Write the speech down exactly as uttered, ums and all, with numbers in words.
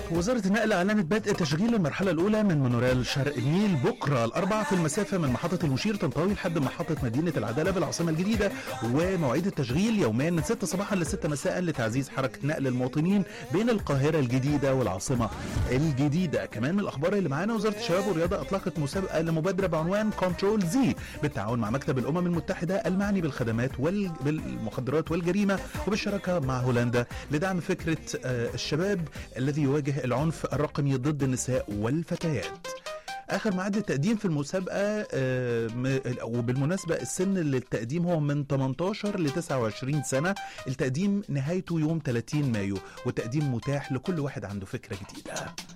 وزارة النقل أعلنت بدء تشغيل المرحلة الأولى من مونوريل شرق النيل بكرة الأربعاء في المسافة من محطة المشير تنطوي لحد محطة مدينة العدالة بالعاصمة الجديدة، ومواعيد التشغيل يوميا من ستة صباحا ل ستة مساء لتعزيز حركة نقل المواطنين بين القاهرة الجديدة والعاصمة الجديدة. كمان من الأخبار اللي معانا، وزارة الشباب والرياضة أطلقت مسابقة لمبادرة بعنوان كنترول زي بالتعاون مع مكتب الأمم المتحدة المعني بالخدمات والمخدرات والجريمة وبالشراكة مع هولندا لدعم فكرة الشباب الذي يواجه العنف الرقمي ضد النساء والفتيات. آخر ميعاد التقديم في المسابقة وبالمناسبة السن للتقديم هو من ثمانية عشر ل تسعة وعشرين سنة. التقديم نهايته يوم ثلاثين مايو، والتقديم متاح لكل واحد عنده فكرة جديدة.